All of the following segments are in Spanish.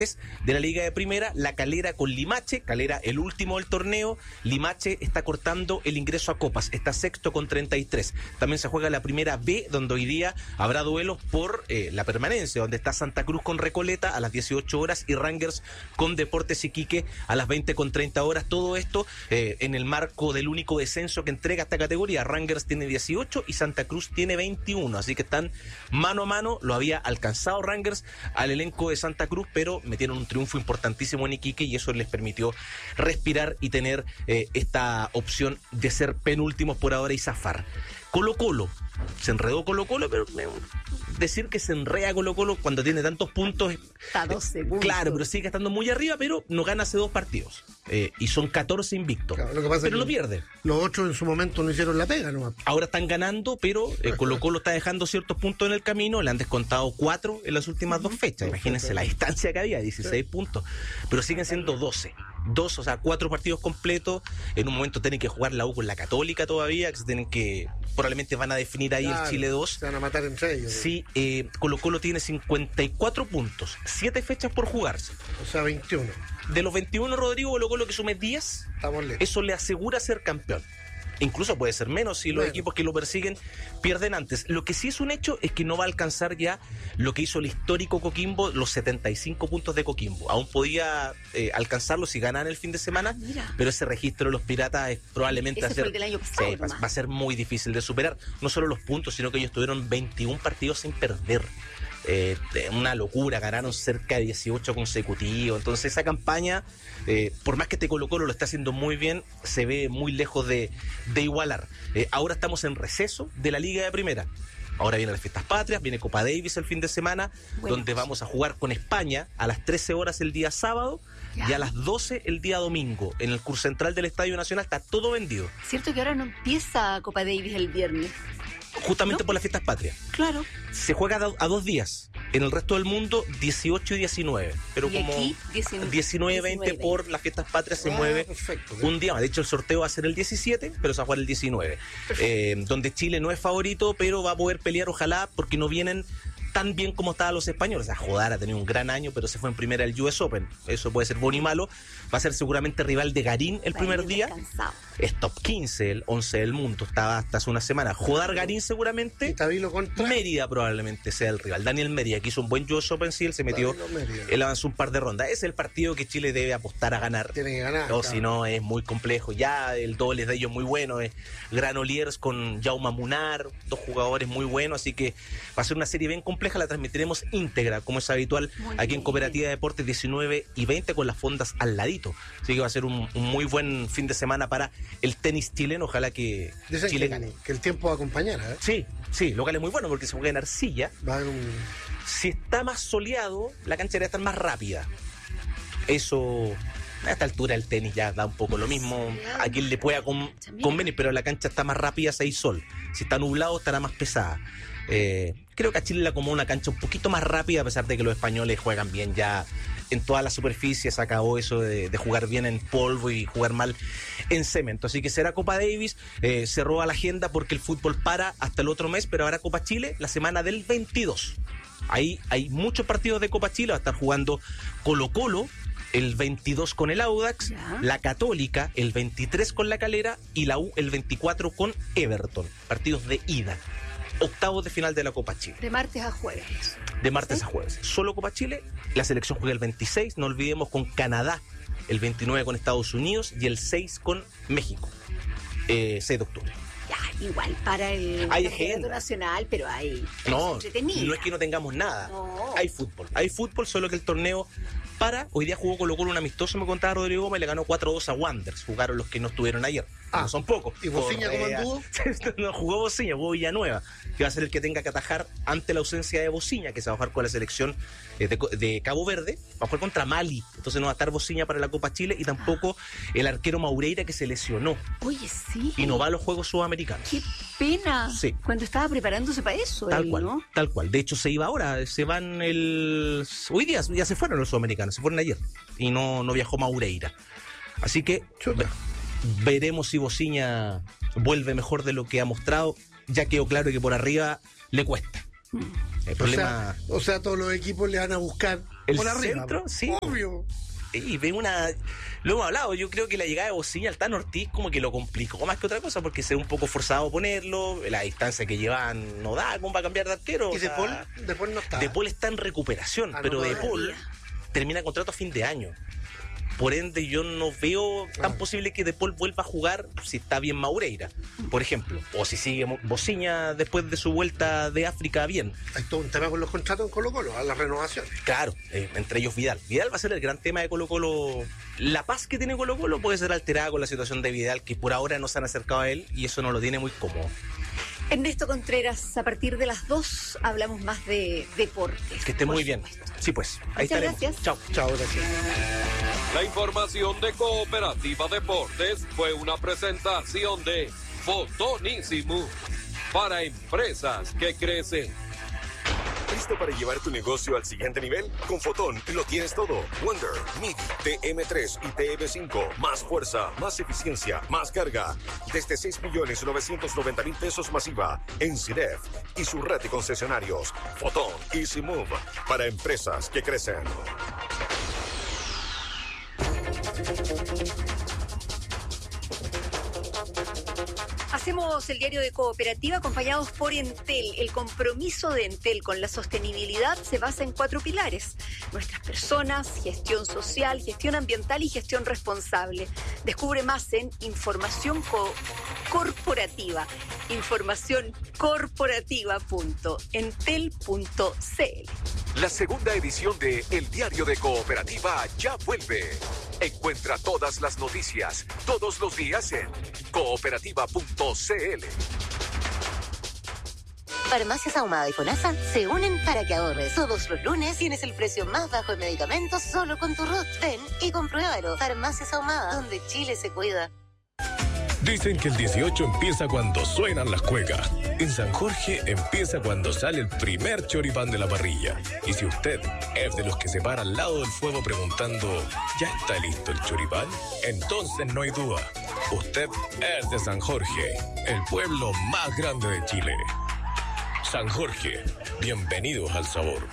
de la Liga de Primera, La Calera con Limache. Calera el último del torneo. Limache está cortando el ingreso a Copas, está sexto con 33. También se juega la Primera B, donde hoy día habrá duelos por la permanencia, donde está Santa Cruz con Recoleta a las 18 horas y Rangers con Deportes Iquique a las 20 con 30 horas. Todo esto en el marco del único descenso que entrega esta categoría. Rangers tiene 18 y Santa Cruz tiene 21, así que están mano a mano. Lo había alcanzado Rangers al elenco de Santa Cruz, pero metieron un triunfo importantísimo en Iquique y eso les permitió respirar y tener esta opción de ser penúltimos por ahora y zafar. Colo-Colo, se enredó Colo-Colo, pero decir que se enreda Colo-Colo cuando tiene tantos puntos, está 12 puntos. Claro, pero sigue estando muy arriba, pero no gana hace 2 partidos y son 14 invictos, claro, lo que pasa pero es no que pierde. Los 8 en su momento no hicieron la pega nomás. Ahora están ganando, pero Colo-Colo está dejando ciertos puntos en el camino. Le han descontado 4 en las últimas 2 fechas. Imagínense la distancia que había, 16 puntos, pero siguen siendo 12. 2, o sea, 4 partidos completos. En un momento tienen que jugar la U con la Católica todavía, que se tienen que, probablemente van a definir ahí claro, el Chile 2. Se van a matar entre ellos. Sí, Colo-Colo tiene 54 puntos, 7 fechas por jugarse. O sea, 21. De los 21, Rodrigo, Colo-Colo que sume 10, estamos lejos. Eso le asegura ser campeón. Incluso puede ser menos si los equipos que lo persiguen pierden antes. Lo que sí es un hecho es que no va a alcanzar ya lo que hizo el histórico Coquimbo, los 75 puntos de Coquimbo. Aún podía alcanzarlo si ganan el fin de semana, pero ese registro de los Piratas es probablemente va a ser muy difícil de superar. No solo los puntos, sino que ellos tuvieron 21 partidos sin perder. Una locura, ganaron cerca de 18 consecutivos. Entonces esa campaña, por más que este Colo-Colo lo está haciendo muy bien, se ve muy lejos de igualar. Ahora estamos en receso de la Liga de Primera. Ahora vienen las fiestas patrias, viene Copa Davis el fin de semana, donde vamos a jugar con España a las 13 horas el día sábado y a las 12 el día domingo. En el curso central del Estadio Nacional está todo vendido. Cierto que ahora no empieza Copa Davis el viernes. Justamente por las fiestas patrias. Claro. Se juega a 2 días. En el resto del mundo, 18 y 19. Pero y como aquí, 19-20 por las fiestas patrias se mueve perfecto, un día más. De hecho, el sorteo va a ser el 17, pero se va a jugar el 19. Donde Chile no es favorito, pero va a poder pelear, ojalá, porque no vienen tan bien como estaban los españoles. O sea, Jodar ha tenido un gran año, pero se fue en primera el US Open. Eso puede ser bueno y malo. Va a ser seguramente rival de Garín el primer día. Descansado. Es top 15, el 11 del mundo. Estaba hasta hace una semana. Jodar Garín seguramente. ¿Y Tabilo contra? Mérida probablemente sea el rival. Daniel Mérida, que hizo un buen US Open, sí, él se metió. Él avanzó un par de rondas. Es el partido que Chile debe apostar a ganar. Tiene que ganar. O si no, es muy complejo. Ya el doble de ellos muy bueno. Es Granoliers con Jaume Munar, 2 jugadores muy buenos. Así que va a ser una serie bien compleja. La transmitiremos íntegra, como es habitual, aquí en Cooperativa de Deportes 19 y 20 con las fondas al ladito. Así que va a ser un muy buen fin de semana para el tenis chileno. Ojalá que dicen Chile gane. Que el tiempo va a acompañar, ¿eh? Sí, local es muy bueno porque se juega en arcilla. Va a haber Si está más soleado, la cancha debe estar más rápida. Eso, a esta altura el tenis ya da un poco lo mismo. A quien le pueda convenir, pero la cancha está más rápida si hay sol. Si está nublado, estará más pesada. Creo que a Chile le acomodó una cancha un poquito más rápida, a pesar de que los españoles juegan bien ya en todas las superficies. Acabó eso de jugar bien en polvo y jugar mal en cemento. Así que será Copa Davis, se roba la agenda porque el fútbol para hasta el otro mes, pero ahora Copa Chile la semana del 22. Ahí hay muchos partidos de Copa Chile. Va a estar jugando Colo-Colo el 22 con el Audax, la Católica el 23 con la Calera y la U el 24 con Everton. Partidos de ida. Octavos de final de la Copa Chile. De martes a jueves. De martes a jueves. Solo Copa Chile. La selección juega el 26, no olvidemos, con Canadá. El 29 con Estados Unidos y el 6 con México. 6 de octubre. Ya, igual para el campeonato nacional, pero hay... No es que no tengamos nada. No. Hay fútbol, solo que el torneo para. Hoy día jugó Colo-Colo un amistoso, me contaba Rodrigo Gómez, le ganó 4-2 a Wanderers. Jugaron los que no estuvieron ayer. No son pocos. ¿Y Bociña cómo anduvo? No jugó Bociña, jugó Villanueva, que va a ser el que tenga que atajar ante la ausencia de Bociña, que se va a jugar con la selección de Cabo Verde. Va a jugar contra Mali. Entonces no va a estar Bociña para la Copa Chile y tampoco el arquero Maureira, que se lesionó. Oye, sí. Y no va a los Juegos Sudamericanos. ¡Qué pena! Sí. Cuando estaba preparándose para eso. Tal cual. De hecho, se iba ahora. Se van hoy día ya se fueron los sudamericanos. Se fueron ayer. Y no viajó Maureira. Así que veremos si Bociña vuelve mejor de lo que ha mostrado. Ya quedó claro que por arriba le cuesta. El problema... O sea, todos los equipos le van a buscar El por arriba, centro, sí. Obvio. Y ve lo hemos hablado, yo creo que la llegada de Bociña al Tano Ortiz como que lo complicó más que otra cosa, porque se ve un poco forzado a ponerlo, la distancia que llevan no da, ¿cómo va a cambiar de arquero? Y De Paul no está. De Paul está en recuperación, pero De Paul termina contrato a fin de año. Por ende, yo no veo tan posible que De Paul vuelva a jugar si está bien Maureira, por ejemplo. O si sigue Bociña después de su vuelta de África bien. Hay todo un tema con los contratos en Colo-Colo, a las renovaciones. Claro, entre ellos Vidal. Vidal va a ser el gran tema de Colo-Colo. La paz que tiene Colo-Colo puede ser alterada con la situación de Vidal, que por ahora no se han acercado a él y eso no lo tiene muy cómodo. Ernesto Contreras, a partir de las 2 hablamos más de deportes. Que esté muy bien. Sí, pues, ahí estaremos. Gracias. Chao. Chao, gracias. La información de Cooperativa Deportes fue una presentación de Fotonísimo para empresas que crecen. ¿Listo para llevar tu negocio al siguiente nivel? Con Fotón lo tienes todo. Wonder, MIDI, TM3 y TM5. Más fuerza, más eficiencia, más carga. Desde 6.990.000 pesos masiva en CIDEF y su red de concesionarios. Fotón Easy Move para empresas que crecen. Hacemos el diario de Cooperativa acompañados por Entel. El compromiso de Entel con la sostenibilidad se basa en 4 pilares: nuestras personas, gestión social, gestión ambiental y gestión responsable. Descubre más en información corporativa. informacioncorporativa.entel.cl. La segunda edición de El Diario de Cooperativa ya vuelve. Encuentra todas las noticias, todos los días en cooperativa.cl. Farmacias Ahumada y FONASA se unen para que ahorres. Todos los lunes tienes el precio más bajo de medicamentos solo con tu RUT. Ven y compruébalo. Farmacias Ahumada, donde Chile se cuida. Dicen que el 18 empieza cuando suenan las cuecas. En San Jorge empieza cuando sale el primer choripán de la parrilla. Y si usted es de los que se para al lado del fuego preguntando ¿ya está listo el choripán? Entonces no hay duda. Usted es de San Jorge, el pueblo más grande de Chile. San Jorge, bienvenidos al sabor.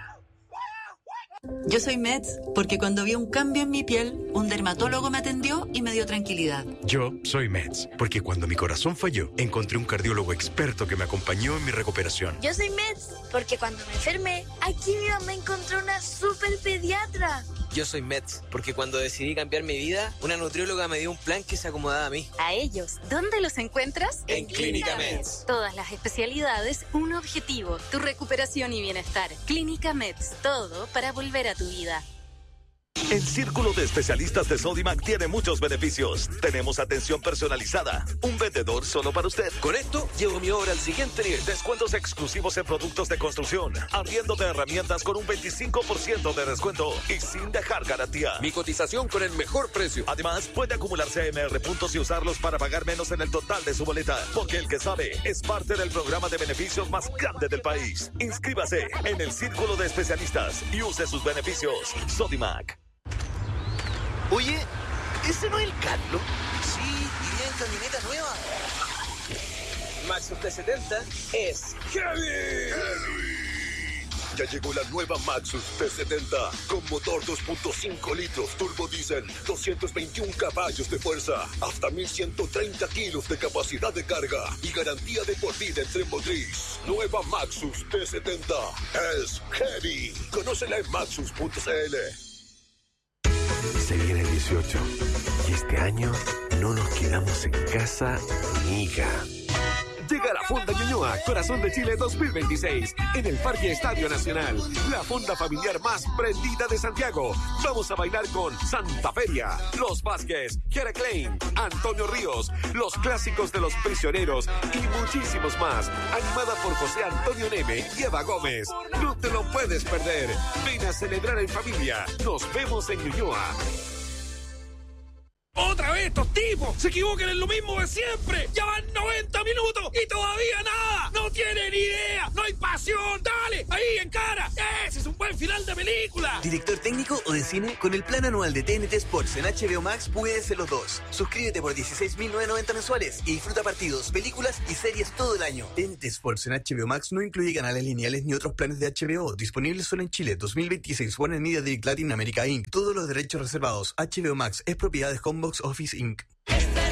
Yo soy Meds porque cuando vi un cambio en mi piel, un dermatólogo me atendió y me dio tranquilidad. Yo soy Meds porque cuando mi corazón falló, encontré un cardiólogo experto que me acompañó en mi recuperación. Yo soy Meds porque cuando me enfermé, aquí mi mamá encontró una super pediatra. Yo soy Meds porque cuando decidí cambiar mi vida, una nutrióloga me dio un plan que se acomodaba a mí. A ellos, ¿dónde los encuentras? En Clínica Meds. Todas las especialidades, un objetivo, tu recuperación y bienestar. Clínica Meds, todo para volver a tu vida. El Círculo de Especialistas de Sodimac tiene muchos beneficios. Tenemos atención personalizada, un vendedor solo para usted. Con esto, llevo mi obra al siguiente nivel. Descuentos exclusivos en productos de construcción, arriendo de herramientas con un 25% de descuento y sin dejar garantía. Mi cotización con el mejor precio. Además, puede acumular CMR puntos y usarlos para pagar menos en el total de su boleta, porque el que sabe es parte del programa de beneficios más grande del país. Inscríbase en el Círculo de Especialistas y use sus beneficios. Sodimac. Oye, ¿ese no es el Carlos? Sí, iría en camioneta nueva. Maxus T70 es Heavy. Ya llegó la nueva Maxus T70 con motor 2.5 litros turbo diésel, 221 caballos de fuerza, hasta 1.130 kilos de capacidad de carga y garantía de por vida en tren motriz. Nueva Maxus T70 es Heavy. Conócela en maxus.cl. Se viene el 18 y este año no nos quedamos en casa ni higa. Llega la Fonda Ñuñoa, Corazón de Chile 2026, en el Parque Estadio Nacional. La fonda familiar más prendida de Santiago. Vamos a bailar con Santa Feria, Los Vázquez, Jera Klein, Antonio Ríos, los clásicos de Los Prisioneros y muchísimos más. Animada por José Antonio Neme y Eva Gómez. No te lo puedes perder. Ven a celebrar en familia. Nos vemos en Ñuñoa. ¡Otra vez estos tipos! ¡Se equivocan en lo mismo de siempre! ¡Ya van 90 minutos y todavía nada! ¡No tienen idea! ¡No hay pasión! ¡Dale! ¡Ahí, en cara! ¡Ese! ¡Ese es un buen final de película! ¿Director técnico o de cine? Con el plan anual de TNT Sports en HBO Max puedes ser los dos. Suscríbete por 16.990 mensuales y disfruta partidos, películas y series todo el año. TNT Sports en HBO Max no incluye canales lineales ni otros planes de HBO. Disponibles solo en Chile. 2026. Warner Media Direct Latin America Inc. Todos los derechos reservados. HBO Max es propiedad de Homebox Office Inc.